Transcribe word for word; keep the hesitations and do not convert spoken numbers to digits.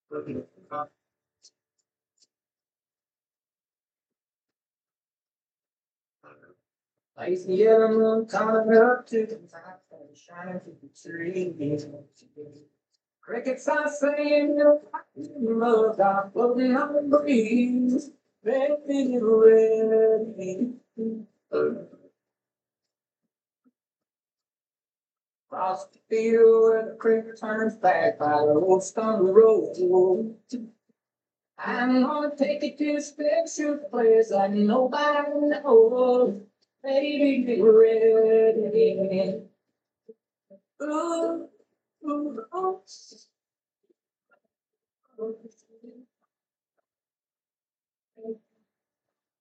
I see the moon coming up to the top and shining through the trees. Crickets are saying no, birds are floating on the breeze. Baby, ready. Across the field where the creek turns back by the old stone road. I'm gonna take you to a special place like nobody knows. Baby, get ready. Ooh, ooh, ooh.